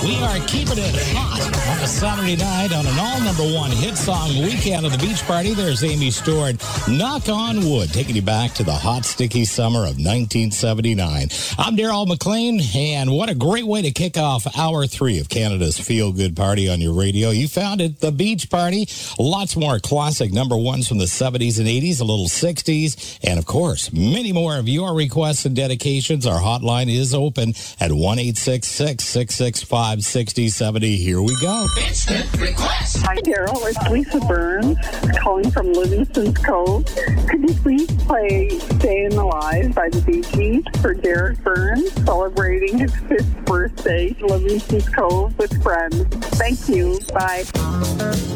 We are keeping it hot on a Saturday night on an all number one hit song weekend of the beach party. There's Amy Stewart, Knock on Wood, taking you back to the hot, sticky summer of 1979. I'm Daryl McLean, and what a great way to kick off hour 3 of Canada's feel-good party on your radio. You found it, the beach party. Lots more classic number ones from the 70s and 80s, a little 60s, and of course, many more of your requests and dedications. Our hotline is open at 1-866-665-6070. Here we go. Instant request. Hi, Daryl. It's Lisa Burns calling from Livingston's Cove. Could you please play Staying Alive by the Bee Gees for Derek Burns, celebrating his 5th birthday in Livingston's Cove with friends? Thank you. Bye.